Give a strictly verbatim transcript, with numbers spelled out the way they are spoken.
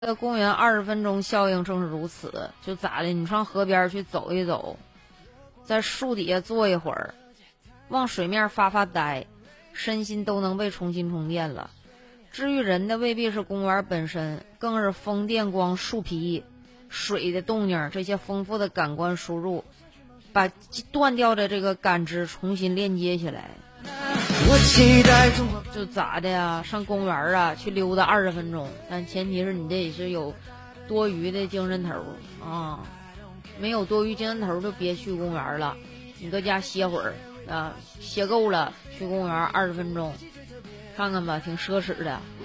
这个公园二十分钟效应正是如此，就咋的？你上河边去走一走，在树底下坐一会儿，往水面发发呆，身心都能被重新充电了。治愈人的未必是公园本身，更是风、电、光、树皮、水的动静这些丰富的感官输入，把断掉的这个感知重新链接起来。我期待就咋的呀？上公园啊，去溜达二十分钟，但前提是你得是有多余的精神头啊，没有多余精神头就别去公园了，你搁家歇会儿啊，歇够了去公园二十分钟，看看吧，挺奢侈的。